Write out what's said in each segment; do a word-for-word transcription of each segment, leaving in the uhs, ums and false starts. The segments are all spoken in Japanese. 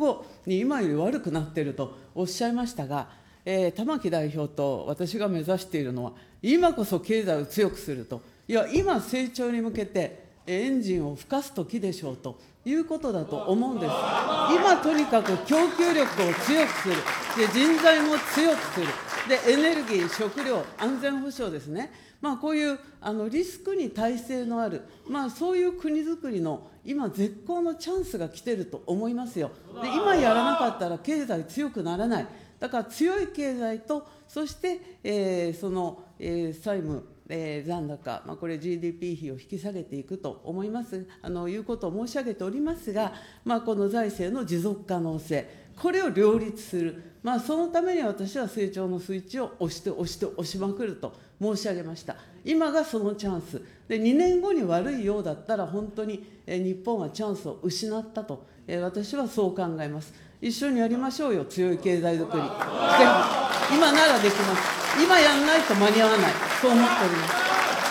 後に今より悪くなっているとおっしゃいましたが、えー、玉木代表と私が目指しているのは、今こそ経済を強くすると、いや、今、成長に向けてエンジンを吹かすときでしょうということだと思うんです。今、とにかく供給力を強くする、で人材も強くする、でエネルギー、食料、安全保障ですね、まあ、こういうあのリスクに耐性のある、まあ、そういう国づくりの今、絶好のチャンスが来てると思いますよ。で今やらなかったら経済強くならない。だから強い経済と、そして、えー、その、えー、債務、えー、残高、まあ、これ ジーディーピー 比を引き下げていくと思います、あのいうことを申し上げておりますが、まあ、この財政の持続可能性、これを両立する、まあ、そのために私は成長のスイッチを押して押して押しまくると申し上げました。今がそのチャンスで、にねんごに悪いようだったら、本当に、えー、日本はチャンスを失ったと、えー、私はそう考えます。一緒にやりましょうよ、強い経済づくり。ぜひ、今ならできます。今やんないと間に合わない、そう思っております。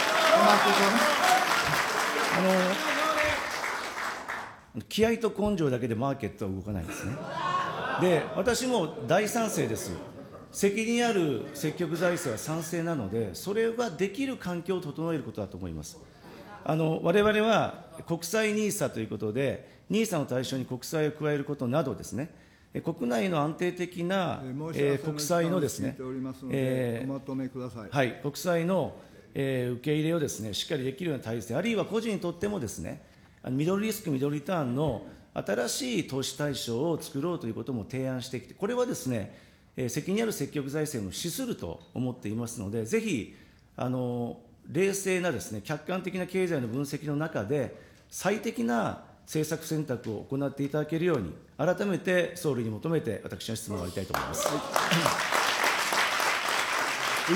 あの気合と根性だけでマーケットは動かないんですね。で、私も大賛成です。責任ある積極財政は賛成なので、それができる環境を整えることだと思います。あの我々は国債ニーサということで、ニーサの対象に国債を加えることなどですね、国内の安定的な、えー、国債のですね、 えー、おまとめください。 はい、国債の、えー、受け入れをですね、しっかりできるような体制、あるいは個人にとってもですね、ミドルリスク、ミドルリターンの新しい投資対象を作ろうということも提案してきて、これはですね、えー、責任ある積極財政の資すると思っていますので、ぜひ、あの冷静なですね、客観的な経済の分析の中で、最適な政策選択を行っていただけるように、改めて総理に求めて、私の質問を終わりたいと思います。はい、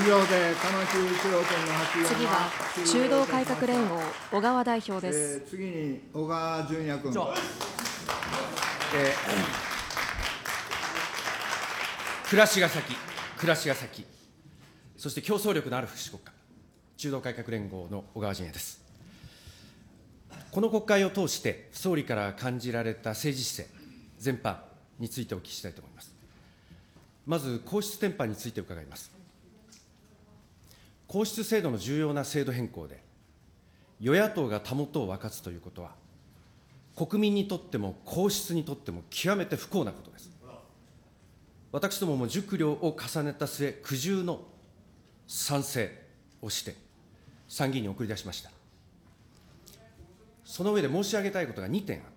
以上で玉木一郎君の発言は。 次は中道改革連合、小川代表です。 えー、次に小川淳也君。 えー、暮らしが先、暮らしが先、そして競争力のある福祉国家、中道改革連合の小川淳也です。この国会を通して、総理から感じられた政治姿勢全般についてお聞きしたいと思います。まず、皇室典範について伺います。皇室制度の重要な制度変更で、与野党がたもとを分かつということは、国民にとっても皇室にとっても極めて不幸なことです。私どもも熟慮を重ねた末、苦渋の賛成をして、参議院に送り出しました。その上で申し上げたいことがにてんあって、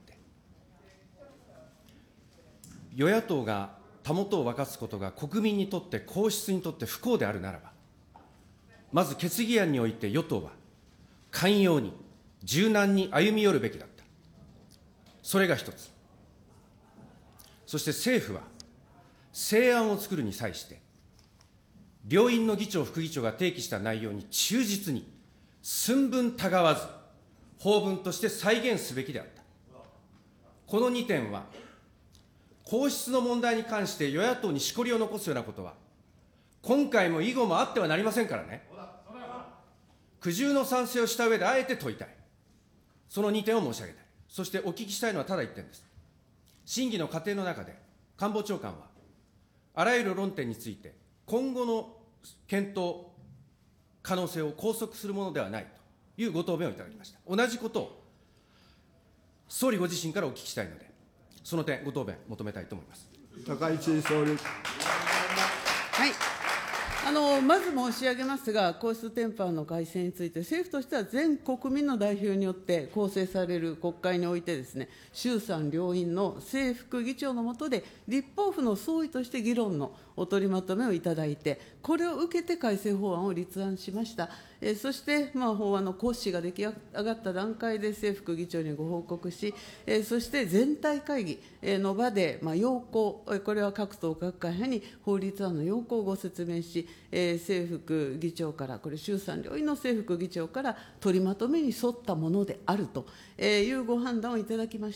与野党がたもとを分かつことが国民にとって、皇室にとって不幸であるならば、まず決議案において与党は、寛容に、柔軟に歩み寄るべきだった。それが一つ。そして政府は、成案を作るに際して、両院の議長、副議長が提起した内容に忠実に、寸分たがわず、法文として再現すべきであった。このにてんは、皇室の問題に関して与野党にしこりを残すようなことは、今回も以後もあってはなりませんからね。苦渋の賛成をした上であえて問いたい。そのにてんを申し上げたい。そしてお聞きしたいのはただいってんです。審議の過程の中で、官房長官は、あらゆる論点について、今後の検討可能性を拘束するものではないというご答弁をいただきました。同じことを、総理ご自身からお聞きしたいので、その点、ご答弁求めたいと思います。 高市総理。 はい、あのまず申し上げますが、皇室典範の改正について、政府としては全国民の代表によって構成される国会においてですね、衆参両院の正副議長の下で、立法府の総意として議論のお取りまとめをいただいて、これを受けて改正法案を立案しました。えー、そして、まあ、法案の骨子が出来上がった段階で正副議長にご報告し、えー、そして全体会議の場で、まあ、要項、これは各党各会派に法律案の要項をご説明し、えー、正副議長から、これ衆参両院の正副議長から取りまとめに沿ったものであるというご判断をいただきました。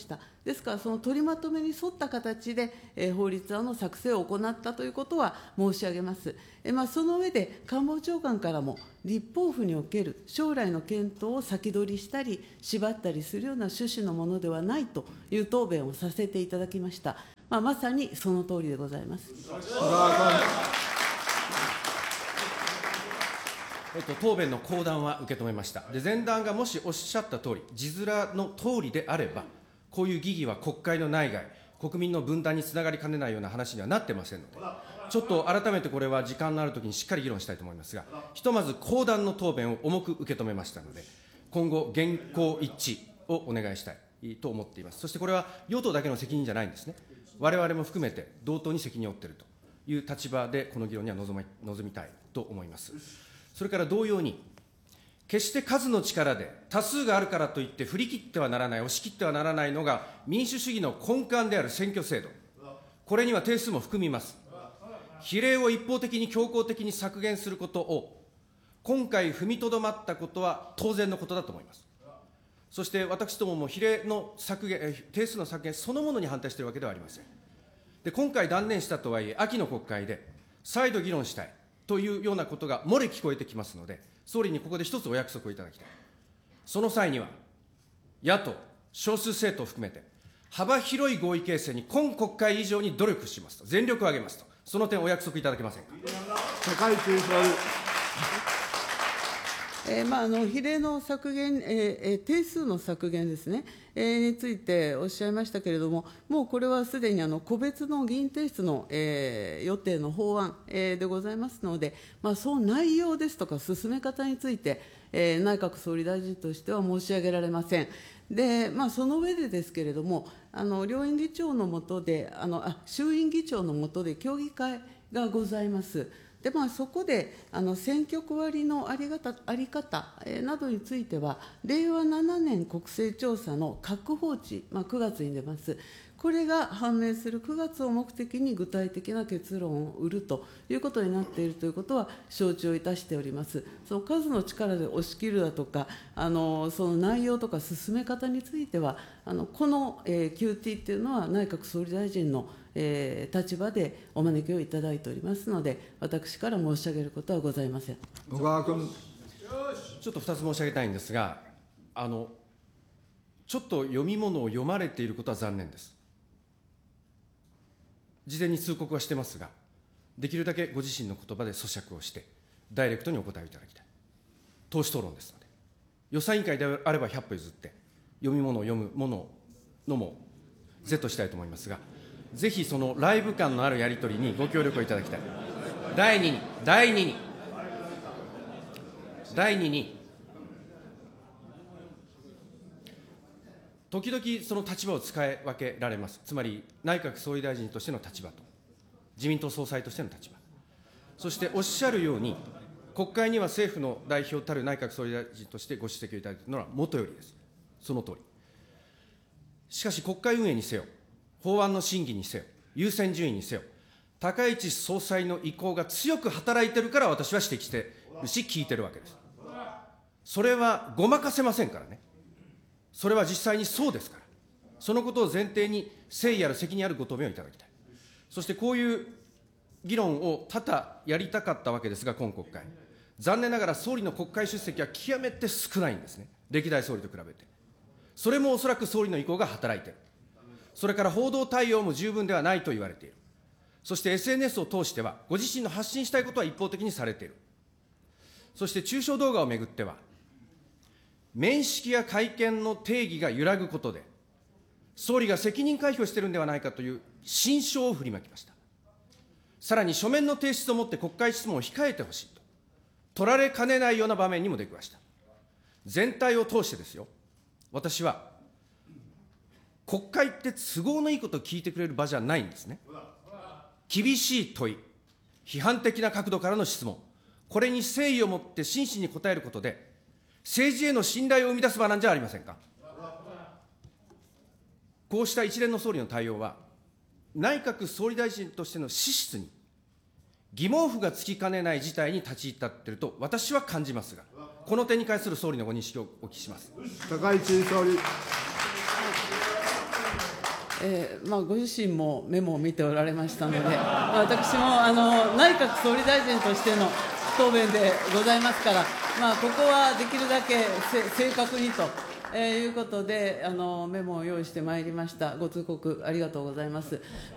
ですから、その取りまとめに沿った形で、えー、法律案の作成を行ったということは申し上げます。えーまあ、その上で、官房長官からも、立法府における将来の検討を先取りしたり、縛ったりするような趣旨のものではないという答弁をさせていただきました。まあ、まさにその通りでございます。 小川君。 えっと、答弁の後段は受け止めました。で、前段がもしおっしゃったとおり、字面の通りであれば、こういう疑義は国会の内外、国民の分断につながりかねないような話にはなってませんので、ちょっと改めてこれは時間のあるときにしっかり議論したいと思いますが、ひとまず後段の答弁を重く受け止めましたので、今後、現行一致をお願いしたいと思っています。そしてこれは与党だけの責任じゃないんですね。われわれも含めて同等に責任を負っているという立場で、この議論には臨み、臨みたいと思います。それから同様に、決して数の力で、多数があるからといって振り切ってはならない、押し切ってはならないのが民主主義の根幹である選挙制度、これには定数も含みます。比例を一方的に強行的に削減することを、今回踏みとどまったことは当然のことだと思います。そして私どもも比例の削減、定数の削減そのものに反対しているわけではありません。で、今回断念したとはいえ、秋の国会で再度議論したいというようなことが漏れ聞こえてきますので、総理にここで一つお約束をいただきたい。その際には、野党、少数政党を含めて、幅広い合意形成に今国会以上に努力しますと、全力を挙げますと、その点お約束いただけませんか。 高市総理。 えーまあ、あの比例の削減、えー、定数の削減ですね、えー、についておっしゃいましたけれども、もうこれはすでにあの個別の議員提出の、えー、予定の法案、えー、でございますので、まあ、その内容ですとか進め方について、えー、内閣総理大臣としては申し上げられません。で、まあ、その上でですけれども、あの両院議長の下であのあ、衆院議長の下で協議会がございます。でまあ、そこであの選挙区割りのありがたあり方、えー、などについては、れいわななねん国勢調査の各法値、まあ、くがつに出ます、これが判明するくがつを目的に具体的な結論を売るということになっているということは承知をいたしております。その数の力で押し切るだとか、あのその内容とか進め方については、あのこの、えー、キューティー っていうのは内閣総理大臣のえー、立場でお招きをいただいておりますので、私から申し上げることはございません。 小川君。 ちょっとふたつ申し上げたいんですが、あのちょっと読み物を読まれていることは残念です。事前に通告はしてますが、できるだけご自身の言葉で咀嚼をして、ダイレクトにお答えいただきたい。党首討論ですので、予算委員会であればひゃっぽ譲って、読み物を読むもののも是としたいと思いますが、ぜひそのライブ感のあるやり取りにご協力をいただきたい。だいにに、だいにに、だいにに、時々その立場を使い分けられます。つまり内閣総理大臣としての立場と、自民党総裁としての立場。そしておっしゃるように、国会には政府の代表たる内閣総理大臣としてご出席をいただいているのはもとよりです。そのとおり。しかし国会運営にせよ、法案の審議にせよ、優先順位にせよ、高市総裁の意向が強く働いてるから私は指摘してるし、聞いてるわけです。それはごまかせませんからね。それは実際にそうですから。そのことを前提に誠意ある責任あるご答弁をいただきたい。そしてこういう議論を多々やりたかったわけですが、今国会。残念ながら総理の国会出席は極めて少ないんですね。歴代総理と比べて。それもおそらく総理の意向が働いている。それから報道対応も十分ではないと言われている。そして エスエヌエス を通しては、ご自身の発信したいことは一方的にされている。そして中傷動画をめぐっては、面識や会見の定義が揺らぐことで、総理が責任回避をしているんではないかという心証を振りまきました。さらに書面の提出をもって国会質問を控えてほしいと、取られかねないような場面にも出くわした。全体を通してですよ、私は、国会って都合のいいことを聞いてくれる場じゃないんですね。厳しい問い、批判的な角度からの質問、これに誠意を持って真摯に答えることで、政治への信頼を生み出す場なんじゃありませんか。こうした一連の総理の対応は、内閣総理大臣としての資質に疑問符がつきかねない事態に立ち至っていると私は感じますが、この点に関する総理のご認識をお聞きします。 高市総理。 えーまあ、ご自身もメモを見ておられましたので、まあ、私もあの内閣総理大臣としての答弁でございますから、まあ、ここはできるだけ正確にと、えー、いうことであのメモを用意してまいりました。ご通告ありがとうございます。